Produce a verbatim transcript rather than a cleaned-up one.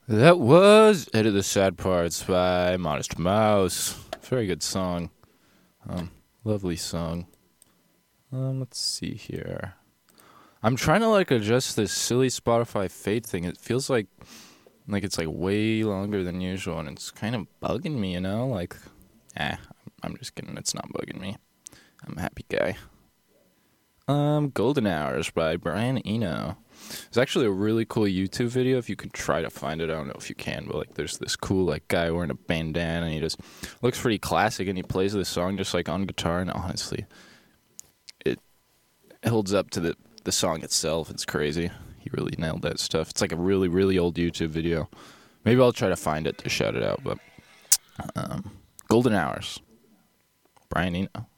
That was Edit the Sad Parts by Modest Mouse. Very good song. Um, lovely song. Um, let's see here. I'm trying to like adjust this silly Spotify fade thing. It feels like like it's like way longer than usual, and it's kind of bugging me. You know, like, eh. I'm just kidding. It's not bugging me. I'm a happy guy. Um, Golden Hours by Brian Eno. It's actually a really cool YouTube video if you could try to find it. I don't know if you can, but like there's this cool like guy wearing a bandana and he just looks pretty classic and he plays this song just like on guitar, and honestly it holds up to the, the song itself. It's crazy. He really nailed that stuff. It's like a really, really old YouTube video. Maybe I'll try to find it to shout it out, but um, Golden Hours. Brian Eno.